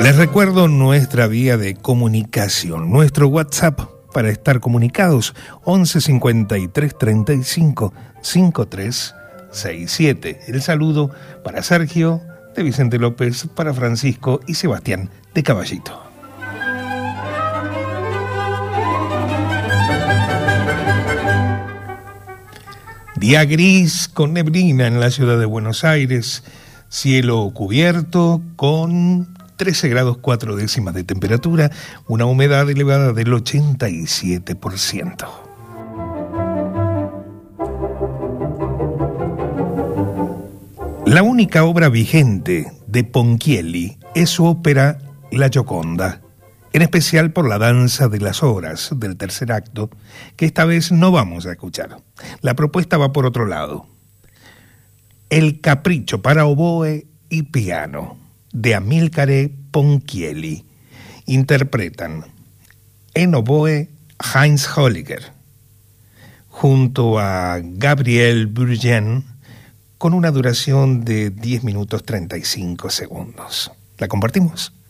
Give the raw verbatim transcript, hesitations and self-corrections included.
Les recuerdo nuestra vía de comunicación, nuestro WhatsApp para estar comunicados, once cincuenta y tres treinta y cinco cincuenta y tres sesenta y siete. El saludo para Sergio de Vicente López, para Francisco y Sebastián de Caballito. Día gris con neblina en la ciudad de Buenos Aires, cielo cubierto con trece grados cuatro décimas de temperatura, una humedad elevada del ochenta y siete por ciento. La única obra vigente de Ponchielli es su ópera La Gioconda, en especial por la danza de las horas del tercer acto, que esta vez no vamos a escuchar. La propuesta va por otro lado. El Capricho para oboe y piano, de Amilcare Ponchielli. Interpretan en oboe Heinz Holliger, junto a Gabriel Burgen, con una duración de diez minutos treinta y cinco segundos. ¿La compartimos?